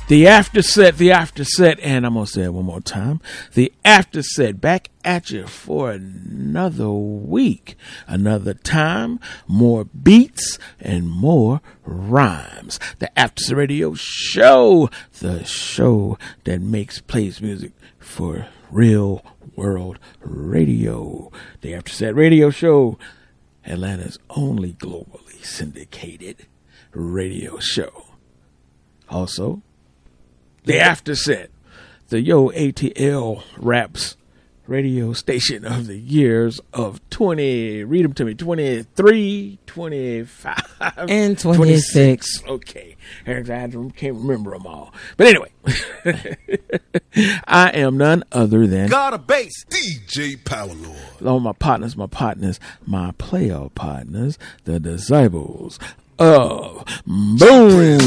The after set, and I'm going to say it one more time. The after set, back at you for another week, another time, more beats and more rhymes. The After Set Radio Show, the show that plays music for real world radio. The After Set Radio Show, Atlanta's only globally syndicated radio show. Also, the After Set, the Yo ATL Raps radio station of the years of 20, read them to me, 23, 25, and 26. Okay. I can't remember them all. But anyway, I am none other than God of Bass, DJ Power Lord. All my partners, my player partners, the disciples of Boom.